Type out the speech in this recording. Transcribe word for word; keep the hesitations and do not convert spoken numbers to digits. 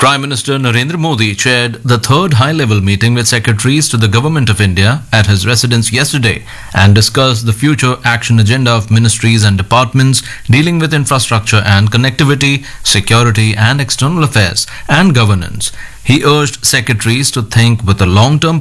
Prime Minister Narendra Modi chaired the third high-level meeting with secretaries to the Government of India at his residence yesterday and discussed the future action agenda of ministries and departments dealing with infrastructure and connectivity, security and external affairs and governance. He urged secretaries to think with a long-term